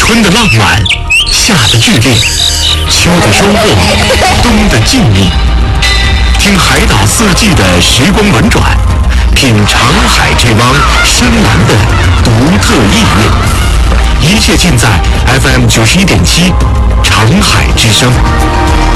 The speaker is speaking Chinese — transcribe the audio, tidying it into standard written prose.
春的浪漫，夏的剧烈，秋的收获，冬的静谧。听海岛四季的时光轮转，品长海这汪深蓝的独特意蕴。一切尽在 FM 91.7长海之声。